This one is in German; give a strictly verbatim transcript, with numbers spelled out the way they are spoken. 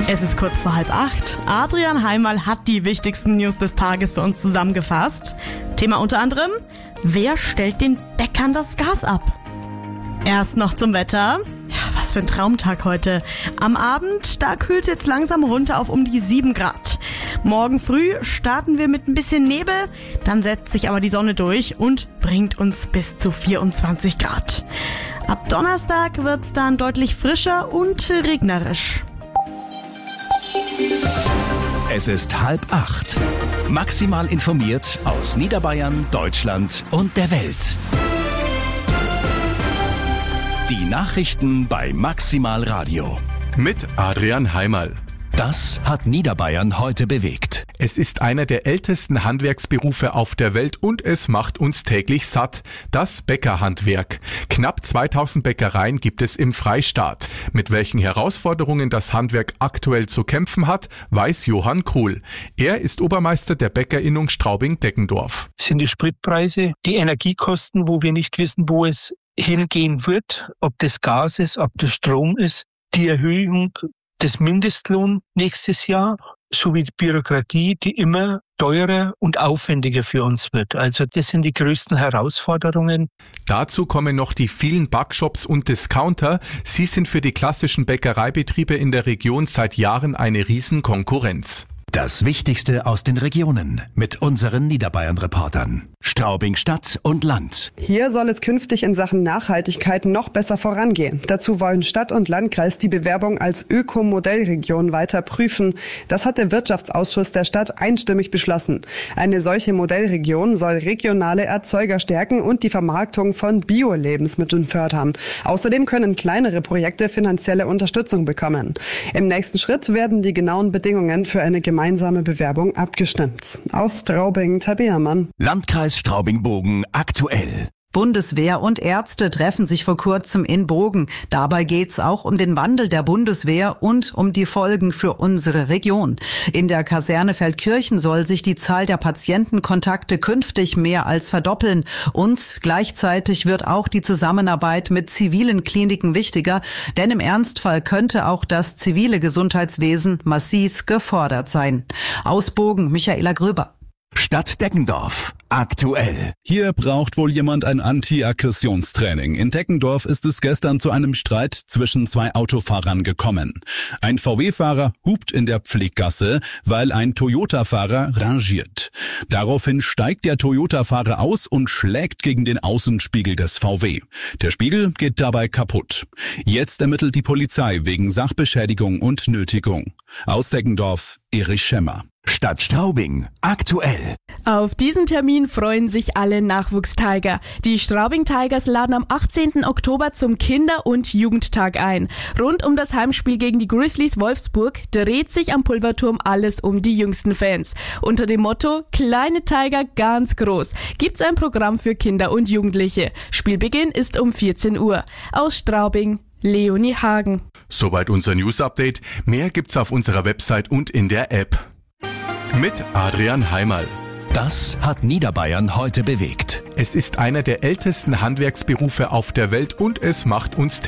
Es ist kurz vor halb acht. Adrian Heimal hat die wichtigsten News des Tages für uns zusammengefasst. Thema unter anderem: Wer stellt den Bäckern das Gas ab? Erst noch zum Wetter. Ja, was für ein Traumtag heute. Am Abend, da kühlt es jetzt langsam runter auf um die sieben Grad. Morgen früh starten wir mit ein bisschen Nebel, dann setzt sich aber die Sonne durch und bringt uns bis zu vierundzwanzig Grad. Ab Donnerstag wird es dann deutlich frischer und regnerisch. Es ist halb acht. Maximal informiert aus Niederbayern, Deutschland und der Welt. Die Nachrichten bei Maximal Radio. Mit Adrian Heimal. Das hat Niederbayern heute bewegt. Es ist einer der ältesten Handwerksberufe auf der Welt und es macht uns täglich satt. Das Bäckerhandwerk. Knapp zweitausend Bäckereien gibt es im Freistaat. Mit welchen Herausforderungen das Handwerk aktuell zu kämpfen hat, weiß Johann Kruhl. Er ist Obermeister der Bäckerinnung Straubing-Deggendorf. Es sind die Spritpreise, die Energiekosten, wo wir nicht wissen, wo es hingehen wird, ob das Gas ist, ob das Strom ist, die Erhöhung des Mindestlohns nächstes Jahr, sowie die Bürokratie, die immer teurer und aufwendiger für uns wird. Also das sind die größten Herausforderungen. Dazu kommen noch die vielen Backshops und Discounter. Sie sind für die klassischen Bäckereibetriebe in der Region seit Jahren eine Riesenkonkurrenz. Das Wichtigste aus den Regionen mit unseren Niederbayern-Reportern. Straubing Stadt und Land. Hier soll es künftig in Sachen Nachhaltigkeit noch besser vorangehen. Dazu wollen Stadt und Landkreis die Bewerbung als Öko-Modellregion weiter prüfen. Das hat der Wirtschaftsausschuss der Stadt einstimmig beschlossen. Eine solche Modellregion soll regionale Erzeuger stärken und die Vermarktung von Bio-Lebensmitteln fördern. Außerdem können kleinere Projekte finanzielle Unterstützung bekommen. Im nächsten Schritt werden die genauen Bedingungen für eine gemeinsame Gemeinsame Bewerbung abgestimmt. Aus Straubing, Tabea Mann. Landkreis Straubing-Bogen aktuell. Bundeswehr und Ärzte treffen sich vor kurzem in Bogen. Dabei geht's auch um den Wandel der Bundeswehr und um die Folgen für unsere Region. In der Kaserne Feldkirchen soll sich die Zahl der Patientenkontakte künftig mehr als verdoppeln. Und gleichzeitig wird auch die Zusammenarbeit mit zivilen Kliniken wichtiger, denn im Ernstfall könnte auch das zivile Gesundheitswesen massiv gefordert sein. Aus Bogen, Michaela Gröber. Stadt Deggendorf aktuell. Hier braucht wohl jemand ein Anti-Aggressionstraining. In Deggendorf ist es gestern zu einem Streit zwischen zwei Autofahrern gekommen. Ein V W-Fahrer hupt in der Pfleggasse, weil ein Toyota-Fahrer rangiert. Daraufhin steigt der Toyota-Fahrer aus und schlägt gegen den Außenspiegel des V W. Der Spiegel geht dabei kaputt. Jetzt ermittelt die Polizei wegen Sachbeschädigung und Nötigung. Aus Deggendorf, Erich Schemmer. Stadt Straubing aktuell. Auf diesen Termin freuen sich alle Nachwuchstiger. Die Straubing Tigers laden am achtzehnten Oktober zum Kinder- und Jugendtag ein. Rund um das Heimspiel gegen die Grizzlies Wolfsburg dreht sich am Pulverturm alles um die jüngsten Fans. Unter dem Motto Kleine Tiger ganz groß gibt's ein Programm für Kinder und Jugendliche. Spielbeginn ist um vierzehn Uhr. Aus Straubing, Leonie Hagen. Soweit unser News-Update. Mehr gibt's auf unserer Website und in der App. Mit Adrian Heimal. Das hat Niederbayern heute bewegt. Es ist einer der ältesten Handwerksberufe auf der Welt und es macht uns